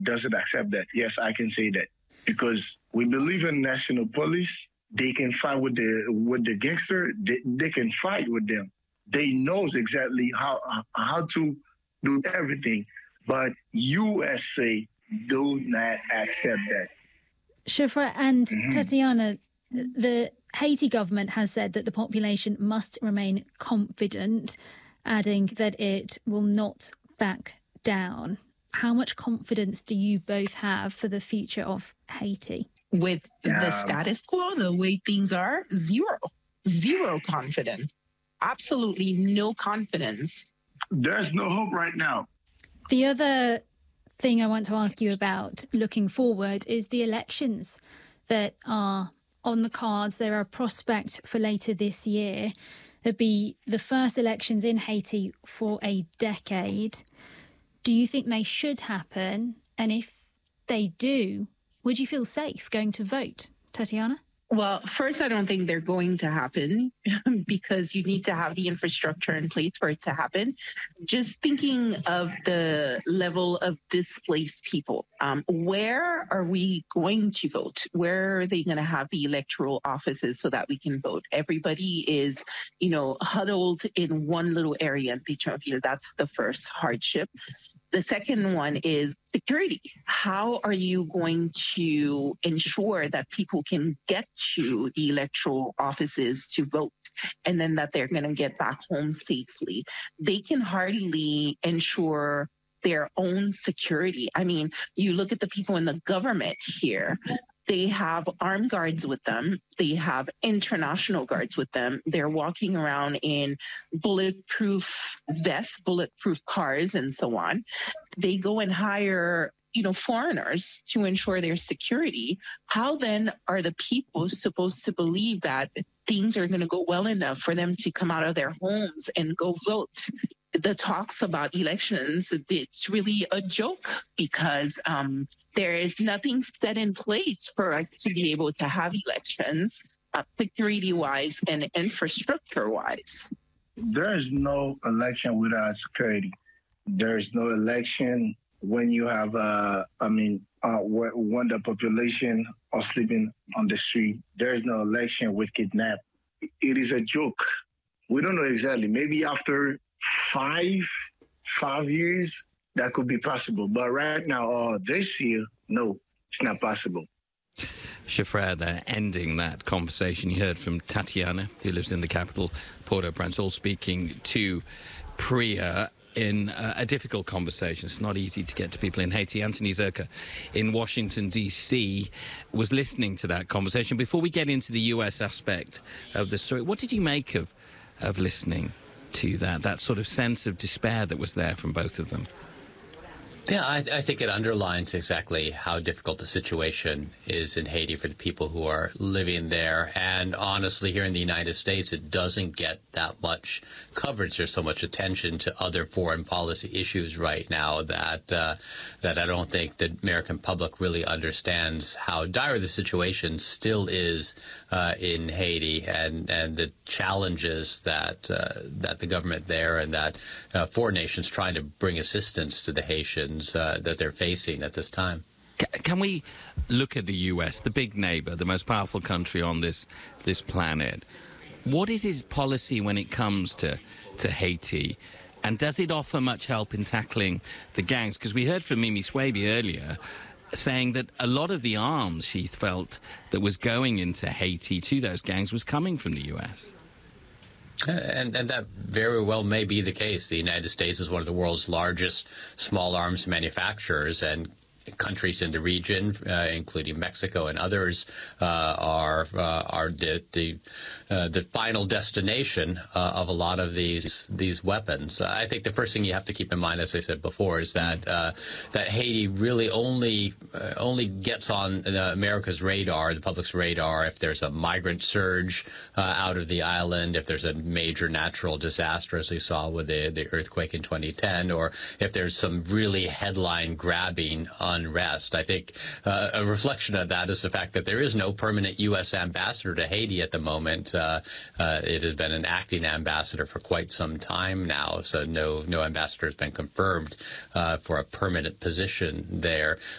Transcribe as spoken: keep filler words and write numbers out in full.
doesn't accept that. Yes, I can say that. Because we believe in national police. They can fight with the with the gangster. They, they can fight with them. They knows exactly how how to do everything. But U S A do not accept that. Shifra and Mm-hmm. Tatiana, the Haiti government has said that the population must remain confident, adding that it will not back down. How much confidence do you both have for the future of Haiti? With Yeah. the status quo, the way things are, zero. Zero confidence. Absolutely no confidence. There's no hope right now. The other thing I want to ask you about looking forward is the elections that are on the cards. There are prospects for later this year. There'll be the first elections in Haiti for a decade. Do you think they should happen? And if they do, would you feel safe going to vote, Tatiana? Well, first, I don't think they're going to happen because you need to have the infrastructure in place for it to happen. Just thinking of the level of displaced people, um, where are we going to vote? Where are they going to have the electoral offices so that we can vote? Everybody is, you know, huddled in one little area in Pétionville. That's the first hardship. The second one is security. How are you going to ensure that people can get to the electoral offices to vote and then that they're going to get back home safely? They can hardly ensure their own security. I mean, you look at the people in the government here. They have armed guards with them. They have international guards with them. They're walking around in bulletproof vests, bulletproof cars, and so on. They go and hire, you know, foreigners to ensure their security. How then are the people supposed to believe that things are going to go well enough for them to come out of their homes and go vote? The talks about elections, it's really a joke because um, there is nothing set in place for us to be able to have elections, uh, security-wise and infrastructure-wise. There is no election without security. There is no election when you have, uh, I mean, uh, when the population are sleeping on the street. There is no election with kidnap. It is a joke. We don't know exactly. Maybe after five, five years, that could be possible. But right now, uh, this year, no, it's not possible. Shifra there, ending that conversation. You heard from Tatiana, who lives in the capital, Port-au-Prince, all speaking to Priya in uh, a difficult conversation. It's not easy to get to people in Haiti. Anthony Zerka in Washington, D C was listening to that conversation. Before we get into the U S aspect of the story, what did you make of, of listening to that, that sort of sense of despair that was there from both of them? Yeah, I, th- I think it underlines exactly how difficult the situation is in Haiti for the people who are living there. And honestly, here in the United States, it doesn't get that much coverage. There's so much attention to other foreign policy issues right now that uh, that I don't think the American public really understands how dire the situation still is uh, in Haiti and, and the challenges that uh, that the government there and that uh, foreign nations trying to bring assistance to the Haitians Uh, that they're facing at this time. Can we look at the U S, the big neighbor, the most powerful country on this this planet? What is its policy when it comes to, to Haiti? And does it offer much help in tackling the gangs? Because we heard from Mimi Swaby earlier saying that a lot of the arms she felt that was going into Haiti to those gangs was coming from the U S. And, and that very well may be the case. The United States is one of the world's largest small arms manufacturers, and countries in the region, uh, including Mexico and others, uh, are uh, are the the, uh, the final destination uh, of a lot of these these weapons. I think the first thing you have to keep in mind, as I said before, is that uh, that Haiti really only uh, only gets on uh, America's radar, the public's radar, if there's a migrant surge uh, out of the island, if there's a major natural disaster, as we saw with the the earthquake in twenty ten, or if there's some really headline grabbing on unrest. I think uh, a reflection of that is the fact that there is no permanent U S ambassador to Haiti at the moment. Uh, uh, it has been an acting ambassador for quite some time now, so no no ambassador has been confirmed uh, for a permanent position there.